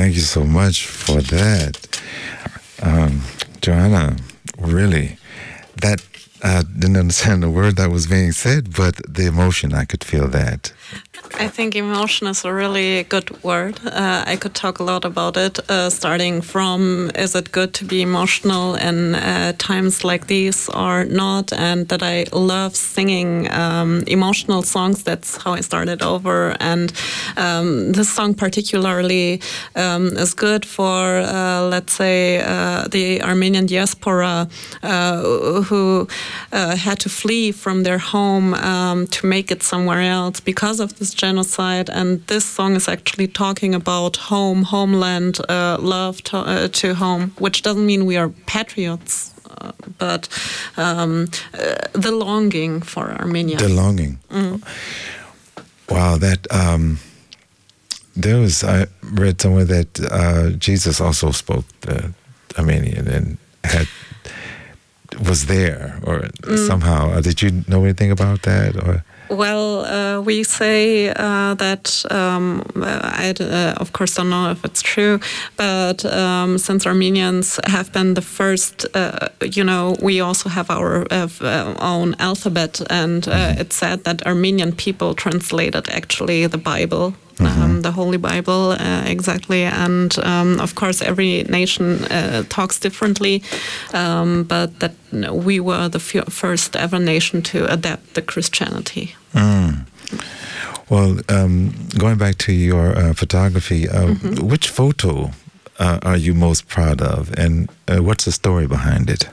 thank you so much for that. Joanna, really, that I didn't understand the word that was being said, but the emotion, I could feel that. I think emotion is a really good word. I could talk a lot about it, starting from is it good to be emotional in times like these or not, and that I love singing emotional songs. That's how I started over. And this song particularly is good for, let's say, the Armenian diaspora who had to flee from their home to make it somewhere else because of this genocide. And this song is actually talking about home, homeland, love to home, which doesn't mean we are patriots, but the longing for Armenia. The longing. Wow, that I read somewhere that Jesus also spoke the Armenian and was there, or somehow. Did you know anything about that, or? Well, we say that I, of course, don't know if it's true, but since Armenians have been the first, we also have our own alphabet, and it's said that Armenian people translated actually the Bible. The Holy Bible, exactly. And of course, every nation talks differently, but that we were the first ever nation to adapt the Christianity. Well, going back to your photography, which photo are you most proud of, and what's the story behind it?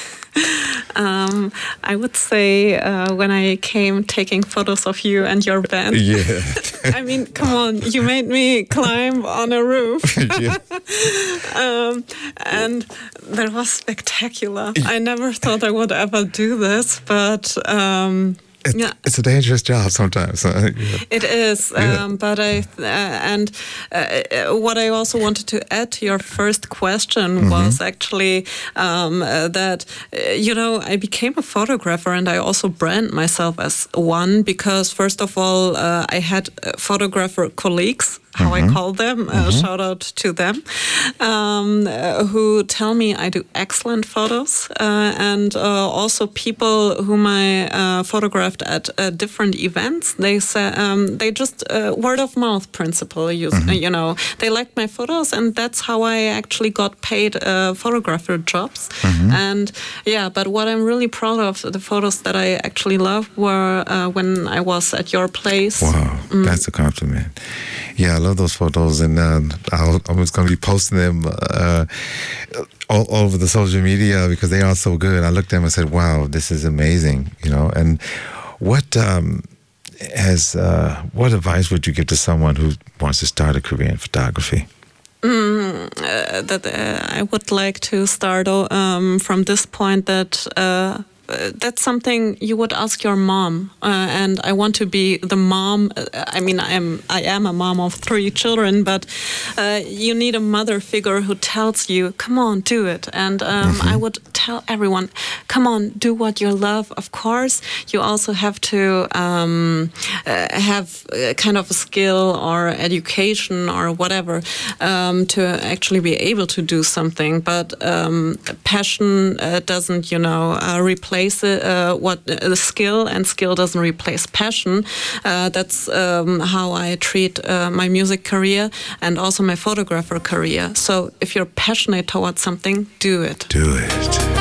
I would say when I came taking photos of you and your band. Yeah. I mean, come on, you made me climb on a roof. And that was spectacular. I never thought I would ever do this, but... It's a dangerous job sometimes. It is, but what I also wanted to add to your first question was actually that I became a photographer, and I also brand myself as one because first of all I had photographer colleagues, how I call them, shout out to them, who tell me I do excellent photos, and also people whom I photographed at different events. They say they just word of mouth principle. They liked my photos, and that's how I actually got paid photographer jobs. And but what I'm really proud of, the photos that I actually love were when I was at your place. Wow, that's a compliment. Yeah, I love those photos, and I was going to be posting them all over the social media because they are so good. I looked at them and said, "Wow, this is amazing!" And what advice would you give to someone who wants to start a career in photography? That I would like to start from this point that. That's something you would ask your mom, and I want to be the mom. I mean, I am a mom of 3 children, but you need a mother figure who tells you, "Come on, do it." And I would tell everyone, "Come on, do what you love." Of course, you also have to have kind of a skill or education or whatever to actually be able to do something. But passion doesn't, replace the skill, and skill doesn't replace passion. That's how I treat my music career and also my photographer career. So if you're passionate towards something, do it. Do it.